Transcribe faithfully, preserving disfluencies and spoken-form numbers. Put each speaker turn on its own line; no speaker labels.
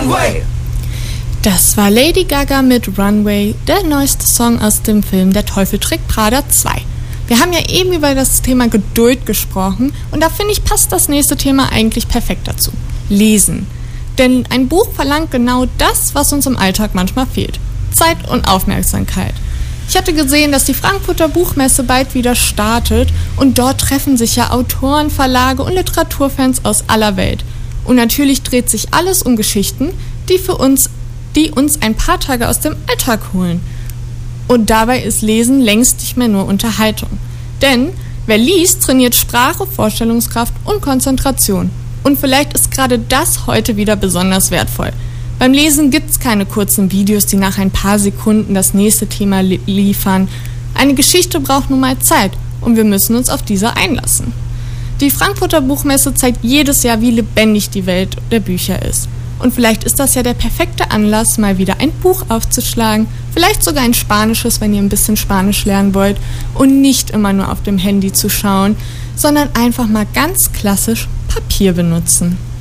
Runway.
Das war Lady Gaga mit Runway, der neueste Song aus dem Film Der Teufel trägt Prada zwei. Wir haben ja eben über das Thema Geduld gesprochen und da finde ich, passt das nächste Thema eigentlich perfekt dazu. Lesen. Denn ein Buch verlangt genau das, was uns im Alltag manchmal fehlt. Zeit und Aufmerksamkeit. Ich hatte gesehen, dass die Frankfurter Buchmesse bald wieder startet und dort treffen sich ja Autoren, Verlage und Literaturfans aus aller Welt. Und natürlich dreht sich alles um Geschichten, die für uns, die uns ein paar Tage aus dem Alltag holen. Und dabei ist Lesen längst nicht mehr nur Unterhaltung. Denn wer liest, trainiert Sprache, Vorstellungskraft und Konzentration. Und vielleicht ist gerade das heute wieder besonders wertvoll. Beim Lesen gibt es keine kurzen Videos, die nach ein paar Sekunden das nächste Thema li- liefern. Eine Geschichte braucht nun mal Zeit und wir müssen uns auf diese einlassen. Die Frankfurter Buchmesse zeigt jedes Jahr, wie lebendig die Welt der Bücher ist. Und vielleicht ist das ja der perfekte Anlass, mal wieder ein Buch aufzuschlagen, vielleicht sogar ein spanisches, wenn ihr ein bisschen Spanisch lernen wollt und nicht immer nur auf dem Handy zu schauen, sondern einfach mal ganz klassisch Papier benutzen.